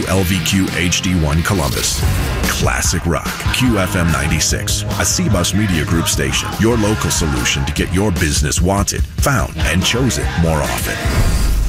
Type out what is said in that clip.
WLVQ HD1 Columbus. Classic rock, QFM 96, a CBUS Media Group station. Your local solution to get your business wanted, found, and chosen more often.